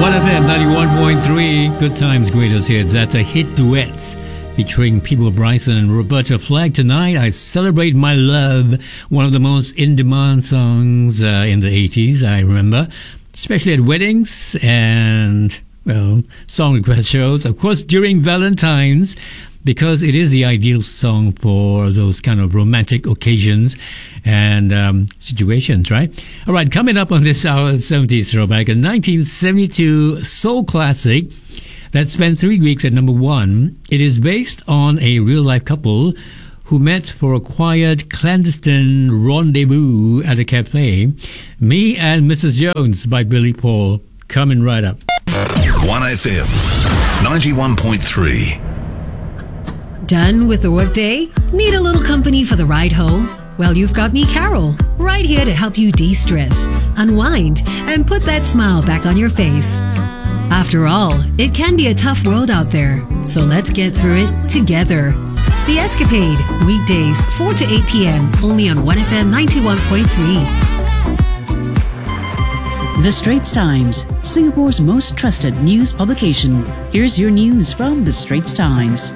1FM 91.3. Good times, greatest hits. That's a hit duets featuring Peebo Bryson and Roberta Flack. Tonight, I Celebrate My Love, one of the most in-demand songs in the 80s, I remember, especially at weddings and, well, song request shows. Of course, during Valentine's, because it is the ideal song for those kind of romantic occasions and situations, right? All right, coming up on this hour 70s throwback, a 1972 soul classic that spent 3 weeks at number one. It is based on a real-life couple who met for a quiet, clandestine rendezvous at a cafe. Me and Mrs. Jones by Billy Paul. Coming right up. 1FM 91.3. Done with the workday? Need a little company for the ride home? Well, you've got me, Carol, right here to help you de-stress, unwind, and put that smile back on your face. After all, it can be a tough world out there, so let's get through it together. The Escapade, weekdays 4 to 8 p.m., only on 1FM 91.3. The Straits Times, Singapore's most trusted news publication. Here's your news from The Straits Times.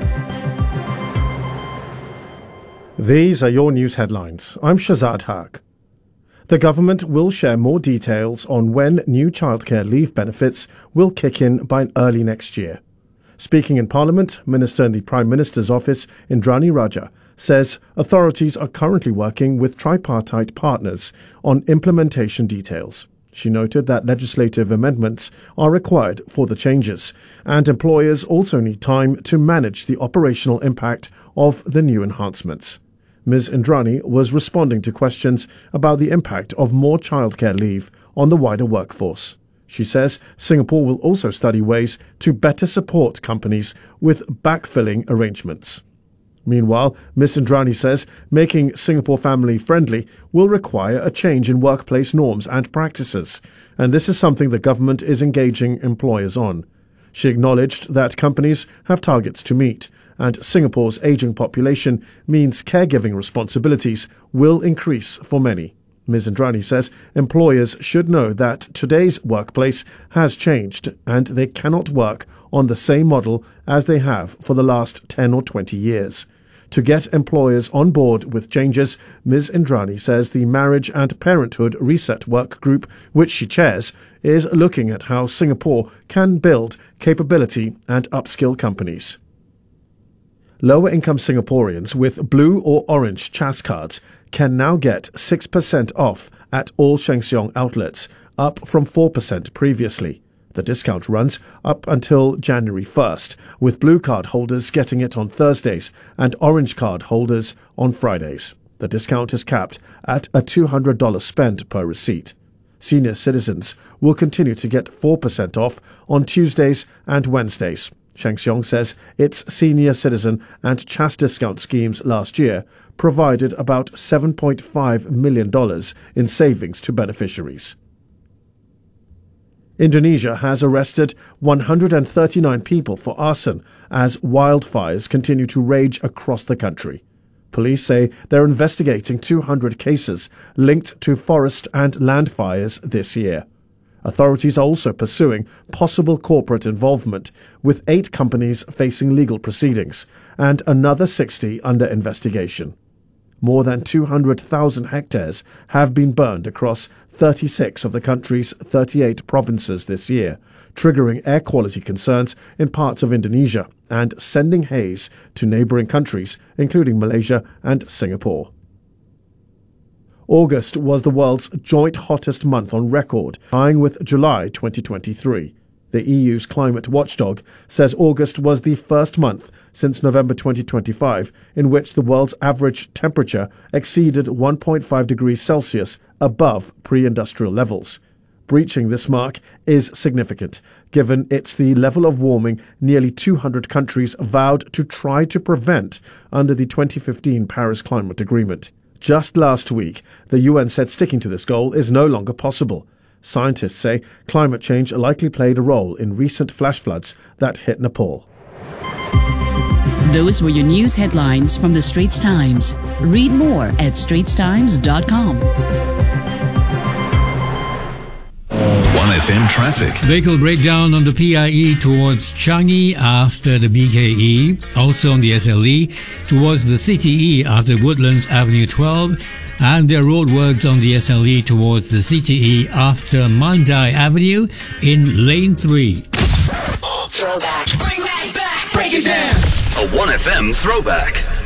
These are your news headlines. I'm Shazad Haq. The government will share more details on when new childcare leave benefits will kick in by early next year. Speaking in Parliament, Minister in the Prime Minister's office, Indrani Raja, says authorities are currently working with tripartite partners on implementation details. She noted that legislative amendments are required for the changes, and employers also need time to manage the operational impact of the new enhancements. Ms. Indrani was responding to questions about the impact of more childcare leave on the wider workforce. She says Singapore will also study ways to better support companies with backfilling arrangements. Meanwhile, Ms. Indrani says making Singapore family-friendly will require a change in workplace norms and practices, and this is something the government is engaging employers on. She acknowledged that companies have targets to meet, and Singapore's aging population means caregiving responsibilities will increase for many. Ms. Indrani says employers should know that today's workplace has changed and they cannot work on the same model as they have for the last 10 or 20 years. To get employers on board with changes, Ms. Indrani says the Marriage and Parenthood Reset Work Group, which she chairs, is looking at how Singapore can build capability and upskill companies. Lower-income Singaporeans with blue or orange CHAS cards can now get 6% off at all Sheng Siong outlets, up from 4% previously. The discount runs up until January 1st, with blue card holders getting it on Thursdays and orange card holders on Fridays. The discount is capped at a $200 spend per receipt. Senior citizens will continue to get 4% off on Tuesdays and Wednesdays. Sheng Siong says its senior citizen and CHAS discount schemes last year provided about $7.5 million in savings to beneficiaries. Indonesia has arrested 139 people for arson as wildfires continue to rage across the country. Police say they're investigating 200 cases linked to forest and land fires this year. Authorities are also pursuing possible corporate involvement, with 8 companies facing legal proceedings and another 60 under investigation. More than 200,000 hectares have been burned across 36 of the country's 38 provinces this year, triggering air quality concerns in parts of Indonesia and sending haze to neighboring countries, including Malaysia and Singapore. August was the world's joint hottest month on record, tying with July 2023. The EU's climate watchdog says August was the first month since November 2025 in which the world's average temperature exceeded 1.5 degrees Celsius above pre-industrial levels. Breaching this mark is significant, given it's the level of warming nearly 200 countries vowed to try to prevent under the 2015 Paris Climate Agreement. Just last week, the UN said sticking to this goal is no longer possible. Scientists say climate change likely played a role in recent flash floods that hit Nepal. Those were your news headlines from The Straits Times. Read more at straitstimes.com. 1FM traffic. Vehicle breakdown on the PIE towards Changi after the BKE. Also on the SLE towards the CTE after Woodlands Avenue 12. And there are roadworks on the SLE towards the CTE after Mandai Avenue in Lane 3. Throwback. Bring that back. Break it down. A 1FM throwback.